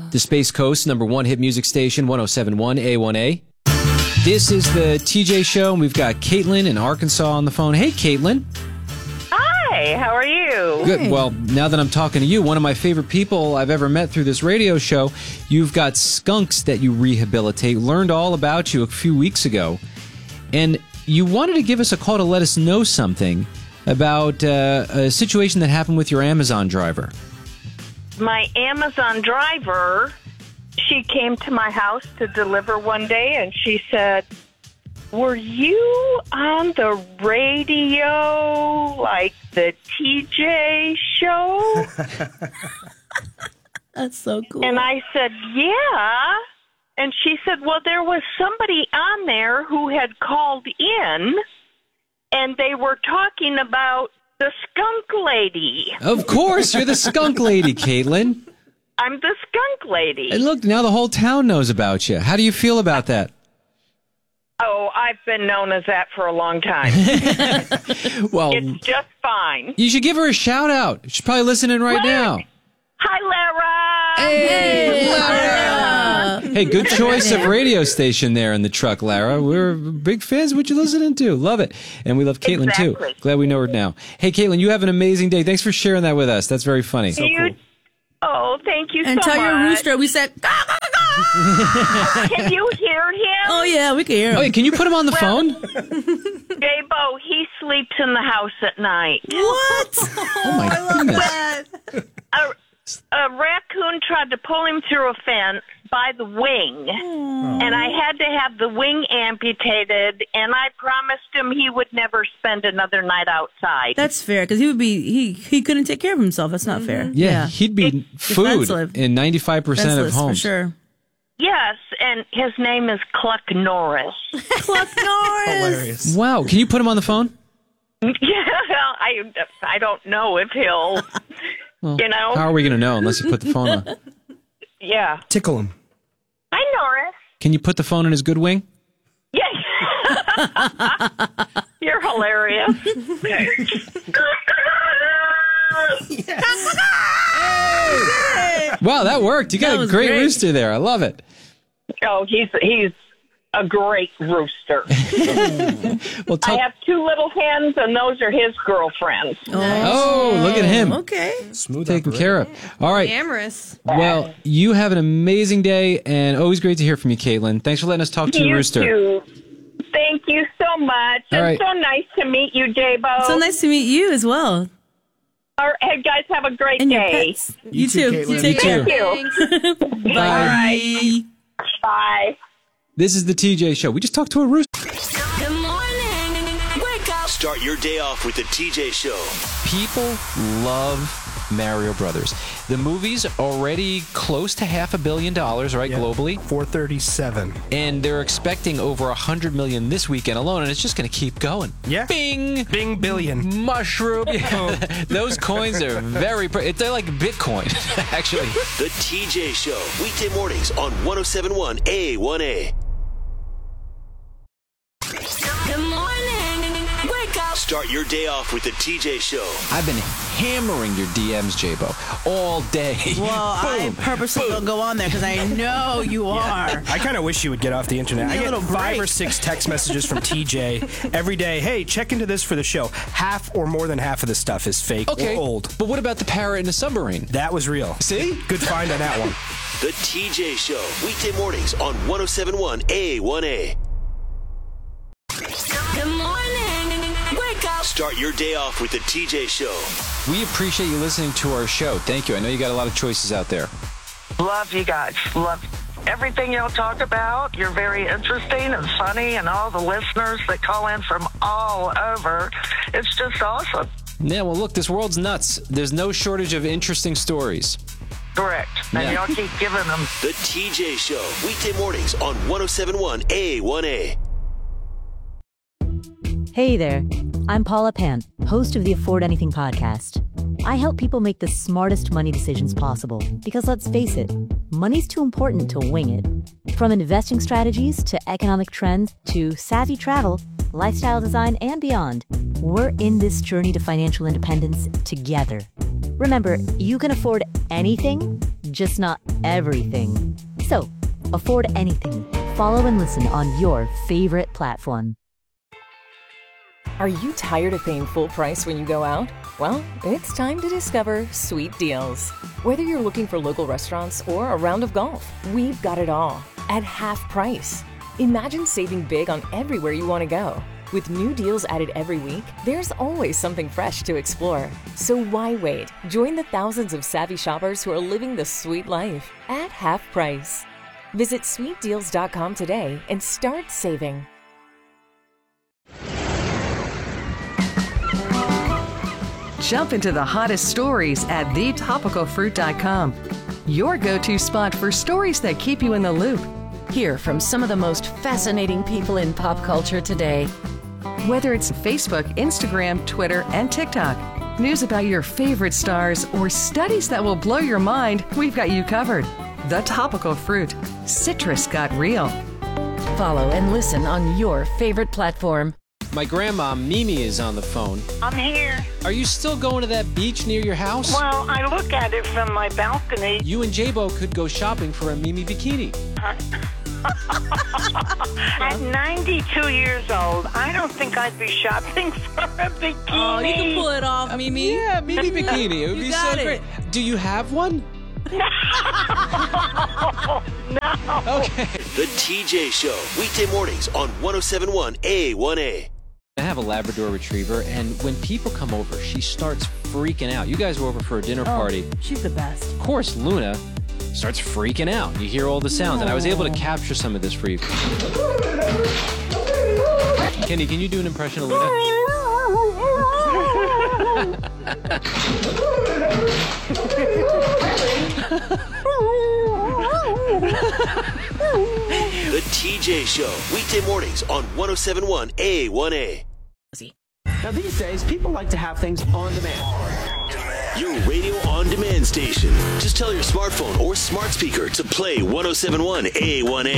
The Space Coast #1 hit music station, 107.1 A1A. This is the TJ Show, and we've got Caitlin in Arkansas on the phone. Hey, Caitlin. Hi, how are you? Good. Well, now that I'm talking to you, one of my favorite people I've ever met through this radio show, you've got skunks that you rehabilitate. Learned all about you a few weeks ago, and you wanted to give us a call to let us know something about a situation that happened with your Amazon driver. My Amazon driver, she came to my house to deliver one day, and she said, "Were you on the radio, like the TJ show?" That's so cool. And I said, "Yeah." And she said, "Well, there was somebody on there who had called in, and they were talking about the skunk lady." Of course, you're the skunk lady, Caitlin. I'm the skunk lady. And look, now the whole town knows about you. How do you feel about that? Oh, I've been known as that for a long time. Well, It's just fine. you should give her a shout out. She's probably listening right now. Hi, Lara. Hey, Lara. Hey, good choice of radio station there in the truck, Lara. We're big fans of what you're listening to. Love it. And we love Caitlin, Exactly. too. Glad we know her now. Hey, Caitlin, you have an amazing day. Thanks for sharing that with us. That's very funny. Oh, thank you and so tell much. your rooster we said, "Gaw, gaw, gaw." Can you hear him? Oh, yeah, we can hear him. Oh, wait, can you put him on the phone? Jabo, he sleeps in the house at night. What? Oh, my goodness. A raccoon tried to pull him through a fence by the wing, and I had to have the wing amputated, and I promised him he would never spend another night outside. That's fair, because he couldn't take care of himself. That's not fair. Yeah, he'd be food defenseless. in 95% of Defenseless, homes. for sure. Yes, and his name is Cluck Norris. Cluck Norris. Hilarious. Wow. Can you put him on the phone? Yeah, I don't know if he'll, Well, you know. how are we going to know unless you put the phone on? Yeah. Tickle him. Hi, Norris. Can you put the phone in his good wing? Yeah. You're hilarious. Wow, that worked. You That got a was great great. rooster there. I love it. Oh, he's a great rooster. Well, I have two little hens, and those are his girlfriends. Oh, look at him. Okay. Smooth Taken operator. care of. All right. Amorous. Well, you have an amazing day, and always great to hear from you, Caitlin. Thanks for letting us talk to your You rooster. too. Thank you so much. All right. It's so nice to meet you, Jabo. So nice to meet you as well. All right, hey, guys, have a great And your day. pets. You too, Caitlin. You take You care. too. Thank you. Bye. Bye. This is the TJ Show. We just talked to a rooster. Good morning. Wake up. Start your day off with the TJ Show. People love Mario Brothers. The movie's already close to $500 million, right, globally? 437. And they're expecting over $100 million this weekend alone, and it's just going to keep going. Yeah. Bing! Bing billion. Mushroom. Those coins are they're like Bitcoin, actually. The TJ Show. Weekday mornings on 107.1 A1A. Good morning. Wake up. Start your day off with the TJ Show. I've been hammering your DMs, Jabo, all day. Well, I purposely don't go on there because I know you are. I kind of wish you would get off the internet. I Give me a get little 5 or break. 6 text messages from TJ every day. Hey, check into this for the show. Half or more than half of the stuff is fake Okay, or old. but what about the parrot in the submarine? That was real. See? Good find on that one. The TJ Show. Weekday mornings on 107.1 A1A. Good morning. Wake up. Start your day off with the TJ Show. We appreciate you listening to our show. Thank you. I know you got a lot of choices out there. Love you guys. Love everything y'all talk about. You're very interesting and funny, and all the listeners that call in from all over. It's just awesome. Yeah, well, look, this world's nuts. There's no shortage of interesting stories. Correct. And Yeah. y'all keep giving them. The TJ Show. Weekday mornings on 107.1 A1A. Hey there, I'm Paula Pant, host of the Afford Anything podcast. I help people make the smartest money decisions possible because let's face it, money's too important to wing it. From investing strategies to economic trends to savvy travel, lifestyle design, and beyond, we're in this journey to financial independence together. Remember, you can afford anything, just not everything. So, afford anything. Follow and listen on your favorite platform. Are you tired of paying full price when you go out? Well, it's time to discover Sweet Deals. Whether you're looking for local restaurants or a round of golf, we've got it all at half price. Imagine saving big on everywhere you want to go. With new deals added every week, there's always something fresh to explore. So why wait? Join the thousands of savvy shoppers who are living the sweet life at half price. Visit sweetdeals.com today and start saving. Jump into the hottest stories at thetopicalfruit.com. Your go-to spot for stories that keep you in the loop. Hear from some of the most fascinating people in pop culture today. Whether it's Facebook, Instagram, Twitter, and TikTok, news about your favorite stars, or studies that will blow your mind, we've got you covered. The Topical Fruit. Citrus got real. Follow and listen on your favorite platform. My grandma, Mimi, is on the phone. I'm here. Are you still going to that beach near your house? Well, I look at it from my balcony. You and J-Bo could go shopping for a Mimi bikini. At 92 years old, I don't think I'd be shopping for a bikini. Oh, you can pull it off, Mimi. Yeah, Mimi bikini. It would be so great. Do you have one? No. Okay. The TJ Show, weekday mornings on 107.1 A1A. I have a Labrador Retriever, and when people come over, she starts freaking out. You guys were over for a dinner party. She's the best. Of course, Luna starts freaking out. You hear all the sounds, and I was able to capture some of this for you. Kenny, can you do an impression of Luna? The TJ Show, weekday mornings on 107.1 A1A. Now these days, people like to have things on demand. Your radio on demand station. Just tell your smartphone or smart speaker to play 107.1 A1A.